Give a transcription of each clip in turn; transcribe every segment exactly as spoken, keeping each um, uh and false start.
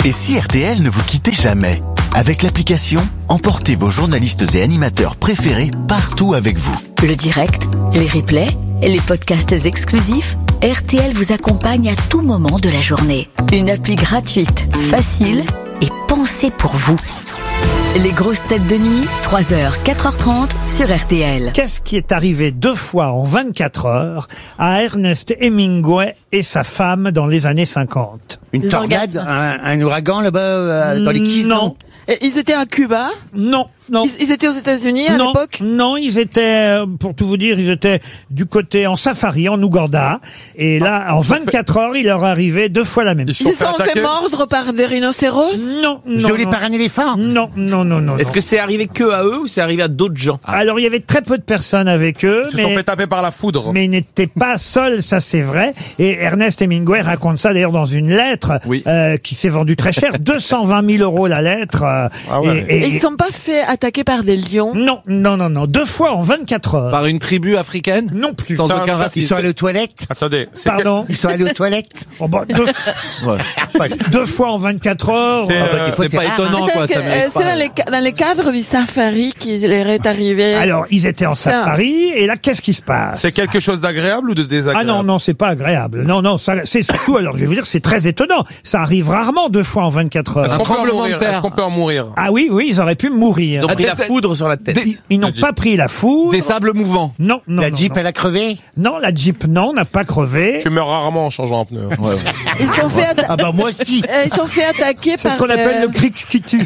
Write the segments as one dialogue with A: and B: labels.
A: Et si R T L ne vous quittait jamais? Avec l'application, emportez vos journalistes et animateurs préférés partout avec vous.
B: Le direct, les replays, les podcasts exclusifs, R T L vous accompagne à tout moment de la journée. Une appli gratuite, facile et pensée pour vous. Les grosses têtes de nuit, trois heures, quatre heures trente sur R T L.
C: Qu'est-ce qui est arrivé deux fois en vingt-quatre heures à Ernest Hemingway et sa femme dans les années cinquante?
D: Une tornade, un, un ouragan là-bas euh, dans les Keys?
C: Non.
E: Et ils étaient à Cuba?
C: Non, non.
E: Ils, ils étaient aux États-Unis à
C: non,
E: l'époque?
C: Non, ils étaient, euh, pour tout vous dire, ils étaient du côté en safari, en Ouganda. Et là, en vingt-quatre heures, il leur arrivait deux fois la même
E: Ils
C: chose.
E: se sont fait mordre par des rhinocéros?
C: Non, non.
D: Violés
C: non.
D: par un éléphant?
C: Non, non, non, non.
F: Est-ce
C: non.
F: que c'est arrivé que à eux ou c'est arrivé à d'autres gens?
C: Alors, il y avait très peu de personnes avec eux,
G: Ils se
C: mais,
G: sont fait taper par la foudre.
C: mais ils n'étaient pas seuls, ça c'est vrai. Et Ernest Hemingway raconte ça d'ailleurs dans une lettre
G: Oui.
C: euh, qui s'est vendue très cher, deux cent vingt mille euros la lettre. euh,
G: Ah ouais.
C: et, et-
E: Et ils ne sont pas fait attaquer par des lions?
C: Non, non, non, non. Deux fois en vingt-quatre heures.
H: Par une tribu africaine?
C: Non plus.
H: Sans
G: Ça-
H: aucun
G: ça-
H: racisme.
D: Ils sont allés aux toilettes?
G: Attendez. c'est
C: Pardon.
D: Ils sont allés aux toilettes?
C: Oh, bah, deux,
H: Ouais.
C: deux fois en vingt-quatre heures.
G: C'est,
C: euh,
G: euh,
D: des fois,
H: C'est pas
D: rare, hein.
H: étonnant,
E: C'est
H: quoi.
E: que,
H: Ça
E: euh,
H: mérite
E: c'est
H: pas.
E: dans les, ca- dans les cadres du safari qu'il leur est arrivé.
C: Alors, ils étaient en
E: Ça.
C: safari, et là, qu'est-ce qui se passe?
G: c'est quelque chose d'agréable ou de
C: Ah
G: désagréable?
C: non, non, c'est pas agréable. Non, non, ça, c'est surtout, alors, je vais vous dire, c'est très étonnant. Ça arrive rarement deux fois en vingt-quatre
G: Est-ce
C: heures.
G: qu'on peut en
H: tremblement de
G: mourir?
H: terre.
G: Est-ce qu'on peut en mourir?
C: Ah oui, oui, ils auraient pu mourir.
F: Ils ont pris
H: des-
F: la foudre sur la tête.
H: Des,
C: Ils n'ont
G: Jeep.
C: pas pris la foudre.
H: des sables mouvants.
C: Non, non,
D: La
C: non,
D: Jeep,
C: non.
D: elle a crevé?
C: Non, la Jeep, non, n'a pas crevé.
G: Tu meurs rarement en changeant un pneu.
E: Ils se sont fait, atta-
D: Ah bah moi aussi.
E: euh, ils sont fait attaquer
C: C'est
E: par
C: ce qu'on appelle
E: euh,
C: le cric qui tue.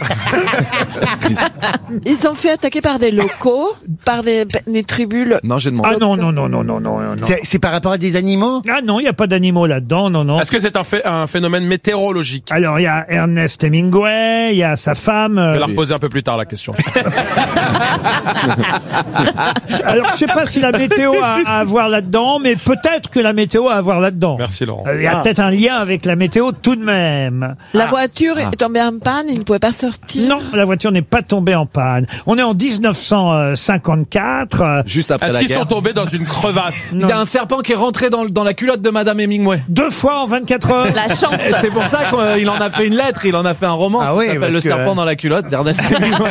E: ils sont fait attaquer par des locaux, par des, des tribus. lo-
H: Non, j'ai demandé.
C: Ah non, non, non, non, non, non, non.
D: C'est c'est par rapport à des animaux?
C: Ah non, il n'y a pas d'animaux là-dedans, non, non.
G: Est-ce que c'est un, fait, un phénomène météorologique?
C: Alors, il y a Ernest Hemingway, il y a sa femme.
G: Je
C: euh,
G: vais la reposer un peu plus tard, la question.
C: Alors, je sais pas si la météo a à voir là-dedans, mais peut-être que la météo a à voir là-dedans.
G: Merci, Laurent.
C: Euh, Il y a peut-être un lien avec la météo tout de même.
E: La voiture est tombée en panne, ils ne pouvaient pas sortir.
C: Non, la voiture n'est pas tombée en panne. On est en dix-neuf cent cinquante-quatre. euh,
H: Juste après
G: Est-ce
H: la
G: qu'ils sont
H: guerre.
G: tombés dans une crevasse?
H: Il y a un serpent qui est rentré dans, dans la culotte de Madame Hemingway.
C: Deux fois en vingt-quatre heures.
I: La chance.
H: C'est pour ça qu'il en a fait une lettre, il en a fait un roman.
D: Ah
H: qui
D: oui,
H: s'appelle
D: parce
H: Le
D: que-
H: serpent dans la culotte d'Ernest Hemingway.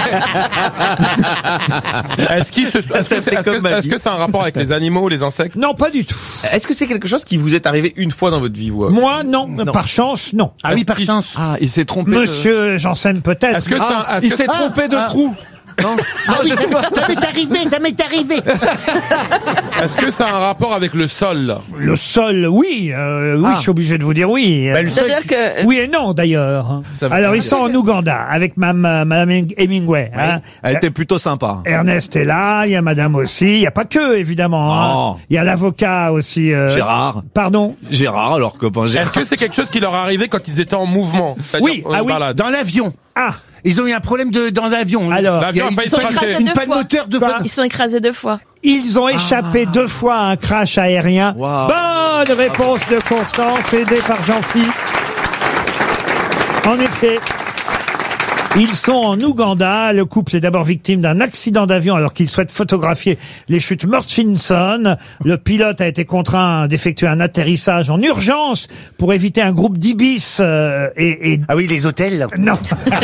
G: Est-ce qu'ils se, est-ce que c'est, est-ce que, est-ce que c'est un rapport avec les animaux ou les insectes?
C: Non, pas du tout.
F: Est-ce que c'est quelque chose qui vous est arrivé une fois dans votre vie, vous?
C: Moi, non. Par chance, non.
D: Ah oui, par chance.
H: Ah, il s'est trompé. de-
C: Monsieur Janssen, peut-être.
G: Est-ce que
H: Ah,
G: c'est un, est-ce
H: il
G: que
H: s'est
G: c'est-
H: trompé de trou. Non,
D: Ah oui,
H: je sais
D: ça,
H: pas.
D: ça m'est arrivé, ça m'est arrivé.
G: est-ce que ça a un rapport avec le sol?
C: Le sol, oui. euh, oui,
H: Ah.
C: je suis obligé de vous dire oui.
D: Bah, le sol,
E: C'est-à-dire que
C: Oui et non, d'ailleurs.
H: Ça veut
C: Alors,
H: pas
C: ils sont en Ouganda avec Mme, Mme Hemingway. Hein.
H: Elle était plutôt sympa.
C: Ernest est là, il y a Madame aussi. Il n'y a pas que, évidemment. hein.
H: Oh.
C: Il y a l'avocat aussi. euh,
H: Gérard.
C: Pardon.
H: Gérard, alors copain
G: Est-ce
H: Gérard.
G: que c'est quelque chose qui leur est arrivé quand ils étaient en mouvement? C'est-à-dire
C: Oui,
G: en
C: ah oui.
G: balade?
D: dans l'avion.
C: Ah,
D: Ils ont eu un problème de, dans l'avion.
C: alors,
G: L'avion a failli
I: Ils sont
G: cracher.
I: écrasés
D: Une
I: deux
D: panne
I: fois.
D: moteur de
C: Quoi
I: Ils sont écrasés deux fois.
C: ils ont échappé deux fois à un crash aérien.
H: Wow.
C: Bonne réponse de Constance, aidée par Jean-Philippe. En effet. Ils sont en Ouganda. Le couple est d'abord victime d'un accident d'avion alors qu'il souhaite photographier les chutes Murchison. Le pilote a été contraint d'effectuer un atterrissage en urgence pour éviter un groupe d'ibis euh, et, et
D: Ah oui, les hôtels, là.
C: non.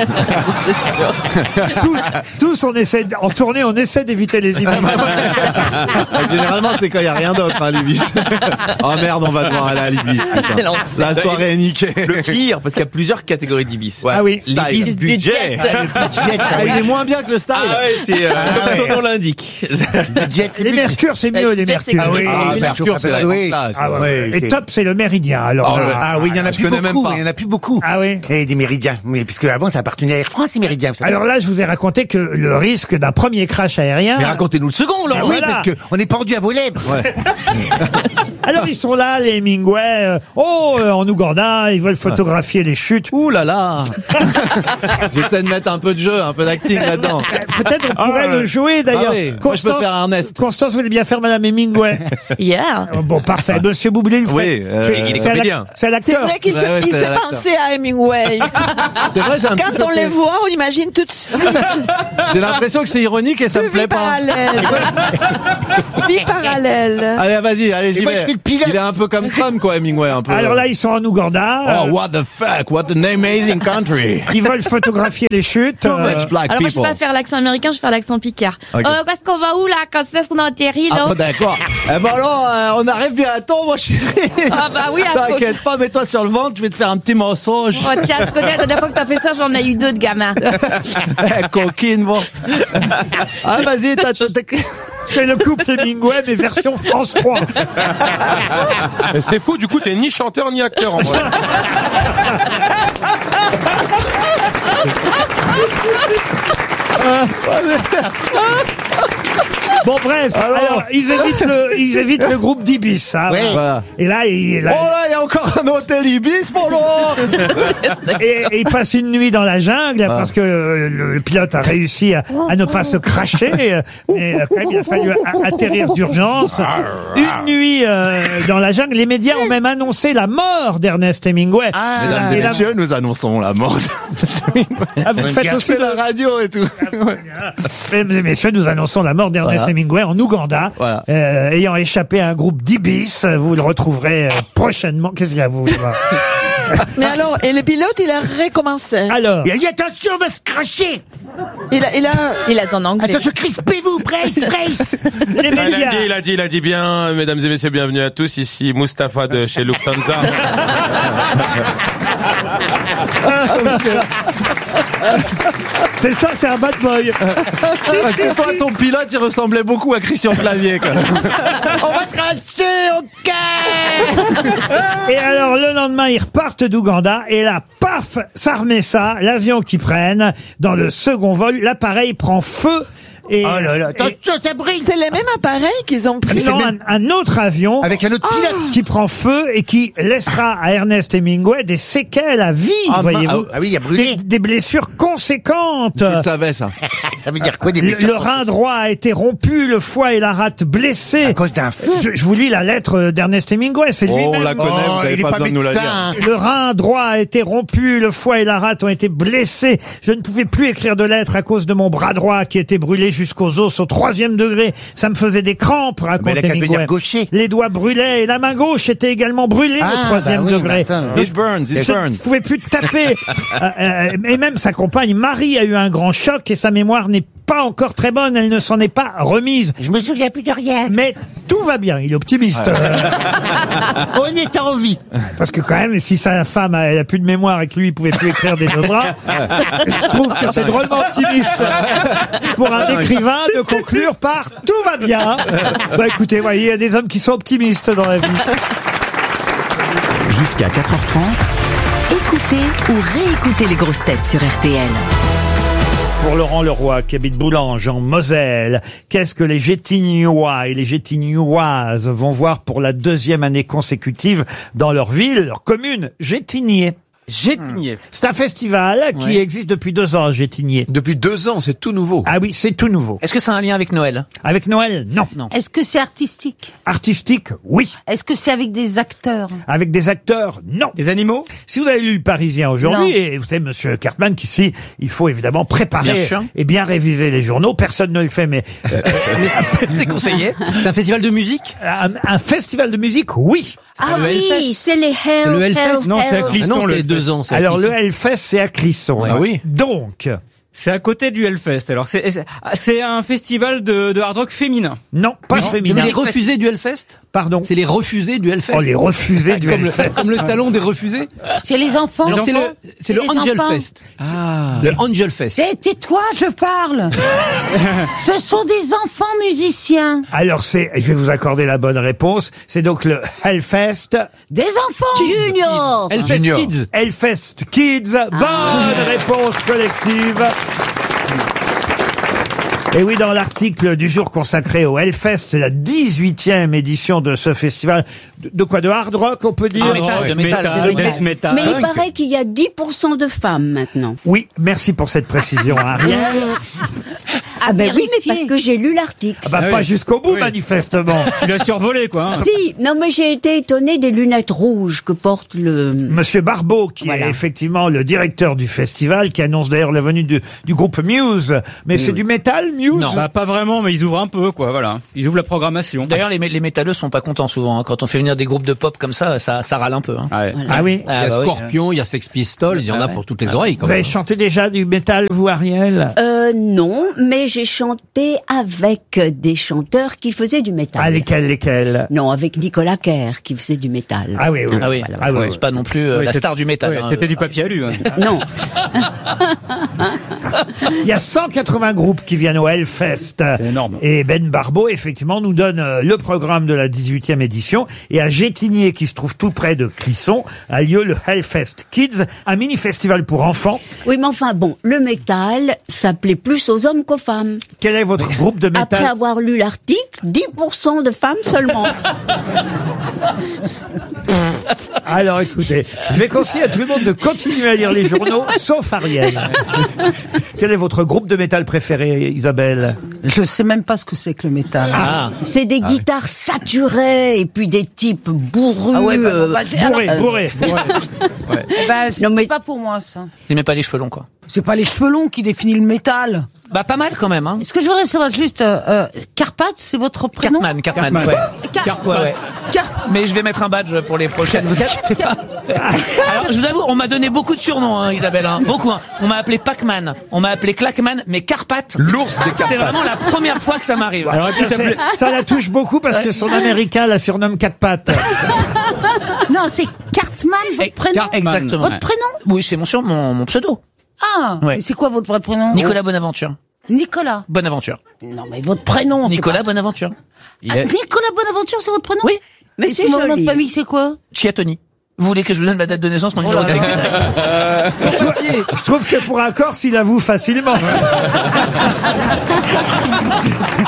C: tous, tous on essaie de- en tournée, on essaie d'éviter les ibis.
H: Généralement, c'est quand il n'y a rien d'autre à l'Ibis. Oh merde, on va devoir aller à l'Ibis.
I: C'est l'enfer.
H: La soirée est niquée.
F: Le pire, parce qu'il y a plusieurs catégories d'ibis.
C: Ah oui.
F: L'ibis
H: Style.
F: budget.
H: Ah, il est moins bien que le style.
F: Ah ouais, c'est euh,
D: Ah
F: comme
D: ouais.
F: son nom l'indique.
D: Jet, c'est
C: Les
D: plus-
C: Mercures, c'est mieux, les
I: Jet,
C: Mercures.
I: c'est
D: Ah oui,
H: Ah,
D: les
H: Mercure, c'est la
D: oui.
H: grande classe.
C: Ah ouais.
D: Ouais,
C: Et
D: ok.
C: top, c'est le Méridien. Alors,
H: Oh,
C: euh,
H: le-
D: Ah oui, il y en a
H: Je
D: plus
H: connais même
D: beaucoup.
H: pas.
D: Il y en a plus beaucoup.
C: ah oui.
D: Et des méridiens. Mais puisque avant, ça appartenait à Air France, les méridiens. vous savez.
C: Alors là, je vous ai raconté que le risque d'un premier crash aérien.
F: Mais racontez-nous le second,
D: Ah
F: Laurent.
D: oui,
C: voilà.
D: parce que on est pendu à vos lèvres.
C: Alors ils sont là, les Hemingway. euh, oh, euh, en Ouganda, ils veulent photographier les chutes.
H: Ouh là là. J'ai essaie de mettre un peu de jeu, un peu d'acting là-dedans.
C: Peut-être on pourrait le jouer d'ailleurs.
H: Ah oui, moi, je peux faire Ernest.
C: Constance, vous voulez bien faire Madame Hemingway?
I: Yeah.
C: Bon, parfait. Monsieur Boublil, vous
H: Oui,
C: faites-
H: euh,
C: c'est-
F: il est
C: c'est à la-
F: comédien.
C: C'est à
E: C'est
C: l'acteur.
E: vrai qu'il
H: Ouais,
E: fait,
H: ouais,
E: il
H: c'est
E: fait
H: l'acteur.
E: penser à Hemingway.
H: C'est vrai, j'ai un petit
E: Quand on
H: côté-
E: les voit, on imagine tout de suite.
H: J'ai l'impression que c'est ironique et ça me
E: Vie
H: plaît pas.
E: parallèle. Vie parallèle.
H: Allez, vas-y, allez, j'y
D: moi,
H: vais.
D: je fais le pilote.
H: Il est un peu comme Trump, quoi, Hemingway, un peu.
C: Alors là, ils sont en Ouganda.
H: Oh, what the fuck, what an amazing country.
C: Ils veulent photographier les chutes.
H: Too
C: euh,
H: much black
I: Alors moi je sais
H: people.
I: pas faire l'accent américain, je vais faire l'accent picard.
H: Ok.
I: Euh, qu'est-ce qu'on va où là? Quand est-ce qu'on a atterri
H: Ah,
I: là?
H: bah, d'accord. Eh ben alors, euh, on arrive bien à temps, mon chéri.
I: Ah bah oui, à cause-
H: T'inquiète pas, mets-toi sur le ventre, je vais te faire un petit mensonge.
I: Oh tiens, je connais, la dernière fois que t'as fait ça, j'en ai eu deux de gamins.
H: Eh, coquine, bon. Ah, vas-y, t'as, t'as- t'as-
C: C'est le couple Hemingway, mais version France trois.
G: Mais c'est fou, du coup, t'es ni chanteur ni acteur en vrai.
C: Bon, bref. Alors, ils évitent le, ils évitent le groupe d'Ibis. Hein,
H: Ouais. Voilà.
C: Et là, il, là,
H: Oh là, il y a encore un hôtel Ibis pour Laurent.
C: et, et il passe une nuit dans la jungle parce que euh, le, le pilote a réussi à, à ne pas se cracher. euh, Mais euh, quand même, il a fallu a- atterrir d'urgence. Une nuit euh, dans la jungle. Les médias ont même annoncé la mort d'Ernest Hemingway.
H: Mesdames
C: Et
H: et
C: là-
H: messieurs, nous annonçons la mort.
C: Ah, vous faites aussi
H: C'est
C: le...
H: la radio et tout.
C: Mesdames et messieurs, nous annonçons la mort d'Ernest
H: Voilà.
C: Hemingway en Ouganda,
H: Voilà.
C: euh, ayant échappé à un groupe d'Ibis. Vous le retrouverez euh, prochainement. Qu'est-ce qu'il y a, vous?
E: Mais alors, et le pilote, il a recommencé.
C: Alors,
D: Il a dit attention, on va se cracher.
E: Il a, il a,
I: Il a en anglais.
D: Attention, crispez-vous, brace, brace.
C: les
G: Ah, il a
C: médias.
G: dit, il a dit, il a dit bien, mesdames et messieurs, bienvenue à tous, ici Mustapha de chez Lufthansa.
C: C'est ça, c'est un bad boy.
H: Parce que toi, ton pilote, il ressemblait beaucoup à Christian Clavier, quoi.
D: On va se cracher, ok.
C: Et alors, le lendemain, ils repartent d'Ouganda, et là, paf, ça remet ça, l'avion qu'ils prennent, dans le second vol, l'appareil prend feu, et,
D: Oh là là,
C: et-
D: attention, ça brille.
E: c'est les mêmes appareils qu'ils ont pris.
C: non, un, un autre avion
D: Avec un autre pilote.
C: qui prend feu et qui laissera à Ernest Hemingway des séquelles à vie,
H: Ah,
C: voyez-vous.
D: Ah oui, il a brûlé.
C: Des, des blessures conséquentes.
H: Je le savais, ça.
D: Ça veut dire quoi, des
C: Le,
D: blessures?
C: le rein droit a été rompu, le foie et la rate blessés.
D: À cause d'un feu.
C: Je, je vous lis la lettre d'Ernest Hemingway, c'est
H: Oh, on
C: lui-même.
H: la connaît,
D: Oh,
H: vous n'avez
D: il est
H: pas
D: pas
H: besoin de nous la
D: médecin,
H: dire.
D: hein.
C: Le rein droit a été rompu, le foie et la rate ont été blessés. Je ne pouvais plus écrire de lettres à cause de mon bras droit qui était brûlé jusqu'aux os au troisième degré. Ça me faisait des crampes, raconte
D: Mais il a qu'à
C: Hemingway.
D: devenir gaucher.
C: Les doigts brûlaient et la main gauche était également brûlée
D: Ah,
C: au troisième
D: bah oui,
C: degré.
D: bah, attends.
C: Donc,
H: It burns, it
C: je
H: burns.
C: ne pouvais plus taper. Euh, euh, et même sa compagne Marie a eu un grand choc et sa mémoire n'est pas encore très bonne. Elle ne s'en est pas remise.
D: Je me souviens plus de rien.
C: Mais tout va bien. Il est optimiste. Euh,
D: On est en vie.
C: Parce que quand même, si sa femme elle a plus de mémoire et que lui il pouvait plus écrire des deux bras, je trouve que c'est drôlement optimiste pour un écrivain de conclure par tout va bien. Bah écoutez, voyez, il y a des hommes qui sont optimistes dans la vie.
A: Jusqu'à quatre heures trente,
B: Écoutez ou réécoutez les grosses têtes sur R T L.
C: Pour Laurent Leroy, qui habite Boulange, en Moselle, qu'est-ce que les Gétignois et les Gétignoises vont voir pour la deuxième année consécutive dans leur ville, leur commune, Gétigné?
J: Gétigné.
C: C'est un festival qui
J: Ouais.
C: existe depuis deux ans, Gétigné.
F: Depuis deux ans, c'est tout nouveau.
C: Ah oui, c'est tout nouveau.
J: Est-ce que ça a un lien avec Noël?
C: Avec Noël, non.
J: Non.
K: Est-ce que c'est artistique?
C: Artistique, oui.
K: Est-ce que c'est avec des acteurs?
C: Avec des acteurs, non.
J: Des animaux?
C: Si vous avez lu Le Parisien aujourd'hui,
K: Non.
C: et vous savez, Monsieur Cartman, qu'ici, il faut évidemment préparer
J: Bien sûr.
C: et bien réviser les journaux. Personne ne le fait, mais euh,
J: C'est conseillé. C'est un festival de musique?
C: un, un festival de musique, oui.
K: Ah
J: le
K: oui,
J: Hellfest.
K: c'est les Hell,
J: Le Hellfest?
K: Hell,
J: Non, c'est à
K: Hell.
J: Clisson.
F: Ah non,
J: le
F: c'est deux ans.
C: Alors le Hellfest, c'est à Clisson.
J: Ouais.
C: hein.
J: Ah oui.
C: Donc,
J: C'est à côté du Hellfest. Alors, c'est, c'est- c'est un festival de, de hard rock féminin.
C: non, pas féminin.
J: Les refusés du Hellfest?
C: Pardon.
J: C'est les refusés du Hellfest.
C: Oh, les refusés du
J: comme, le,
C: Hellfest.
J: comme le salon des refusés.
K: C'est les enfants.
J: Alors, c'est le, c'est le
K: Les
J: Angel
K: enfants.
J: Fest. Le Angel Fest.
K: C'est tais-toi, je parle. Ce sont des enfants musiciens.
C: Alors c'est, je vais vous accorder la bonne réponse, c'est donc le Hellfest,
K: Des enfants juniors.
J: Hellfest
F: Junior.
J: Kids.
C: Hellfest Kids. Bonne réponse collective. Et oui, dans l'article du jour consacré au Hellfest, c'est la dix-huitième édition de ce festival. De, de quoi? De hard rock, on peut dire?
J: Ah, métal, de métal, de death metal.
K: Mais il paraît qu'il y a dix pour cent de femmes maintenant.
C: Oui, merci pour cette précision, Ariel.
K: Ah ben oui, mais parce que j'ai lu l'article.
C: Ah bah
J: Ah
C: pas
J: oui.
C: jusqu'au bout,
J: Oui.
C: manifestement.
J: Tu l'as survolé, quoi. Hein.
K: Si, non mais j'ai été étonnée des lunettes rouges que porte le...
C: Monsieur Barbeau, qui
K: Voilà.
C: est effectivement le directeur du festival, qui annonce d'ailleurs la venue du, du groupe Muse. Mais c'est du métal, Muse?
J: Non, bah, pas vraiment, mais ils ouvrent un peu, quoi, voilà. Ils ouvrent la programmation.
F: D'ailleurs, les, mé- les métalleux sont pas contents souvent. hein. Quand on fait venir des groupes de pop comme ça, ça, ça râle un peu. Hein.
J: Ouais.
C: Ah oui?
F: Ah,
L: Il y a
F: bah oui.
L: Scorpion, il y a Sex Pistols, il y en a pour toutes les oreilles. Quand
C: Vous avez
L: même.
C: chanté déjà du métal, vous, Ariel?
K: Euh, non, mais j'ai chanté avec des chanteurs qui faisaient du métal.
C: Ah, lesquels, lesquels?
K: Non, avec Nicolas Kerr qui faisait du métal.
C: Ah oui, oui.
F: Ah oui,
C: Ah oui.
F: c'est pas non plus euh,
J: Oui,
F: la
J: c'est-
F: star du métal.
J: Ouais,
F: hein.
J: C'était du papier alu. Hein.
K: Non.
C: Il y a cent quatre-vingts groupes qui viennent au Hellfest.
J: C'est énorme.
C: Et Ben Barbeau, effectivement, nous donne euh, le programme de la dix-huitième édition. Et à Gétigné, qui se trouve tout près de Clisson, a lieu le Hellfest Kids, un mini-festival pour enfants.
K: Oui, mais enfin bon, le métal, ça plaît plus aux hommes qu'aux femmes.
C: Quel est votre groupe de métal?
K: Après avoir lu l'article, dix pour cent de femmes seulement.
C: Alors écoutez, je vais conseiller à tout le monde de continuer à lire les journaux, sauf Ariel. Quel est votre groupe de métal préféré, Isabelle?
M: Je sais même pas ce que c'est que le métal.
F: Ah.
K: C'est des guitares saturées et puis des types bourrus.
M: Ah ouais, bah,
K: euh,
M: bah,
C: Bourré,
K: alors,
C: bourré.
M: Eh ben, c'est
K: Non, mais-
M: pas pour moi ça.
F: T'aimais pas les cheveux longs, quoi.
M: C'est pas les cheveux longs qui définissent le métal.
F: Bah pas mal quand même. Hein.
M: Est-ce que je voudrais savoir juste, euh, euh, Carpath, c'est votre prénom?
F: Cartman, Cartman,
J: Cartman.
F: ouais.
M: Car-
F: Ouais, ouais.
M: Car-
F: Mais je vais mettre un badge pour les prochaines, vous inquiétez pas. Alors, je vous avoue, on m'a donné beaucoup de surnoms, hein, Isabelle, hein, beaucoup. Hein. On m'a appelé Pac-Man, on m'a appelé Clackman, mais Carpath,
L: L'ours des Carpates.
F: c'est vraiment la première fois que ça m'arrive.
J: Alors, écoute,
C: Ça,
J: t'appelais-
C: c'est- ça la touche beaucoup parce que son américain la surnomme quatre pattes.
M: Non, c'est Cartman, votre
F: Eh,
M: prénom?
F: Car- Exactement.
M: Votre
F: Ouais.
M: prénom?
F: Oui, c'est mon, sur, mon, mon pseudo.
M: Ah,
F: Ouais.
M: et c'est quoi votre vrai prénom?
F: Nicolas Bonaventure.
M: Nicolas.
F: Bonaventure.
M: Non, mais votre prénom, c'est
F: Nicolas
M: pas-
F: Bonaventure.
M: Ah, Nicolas Bonaventure, c'est votre prénom?
F: Oui.
K: Mais
M: Et
K: c'est
M: ton nom de
K: joli.
M: famille, c'est quoi?
F: Chiatoni. Vous voulez que je vous donne ma date de naissance, mon numéro de sécurité?
C: Je trouve, je trouve que pour un Corse, il avoue facilement.